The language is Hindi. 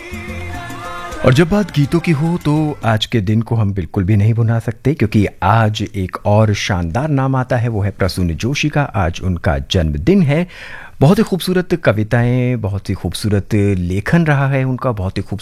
और जब बात गीतों की हो तो आज के दिन को हम बिल्कुल भी नहीं भुला सकते, क्योंकि आज एक और शानदार नाम आता है, वो है प्रसून जोशी का। आज उनका जन्मदिन है। बहुत ही खूबसूरत कविताएं, बहुत ही खूबसूरत लेखन रहा है उनका, बहुत ही खूबसूरत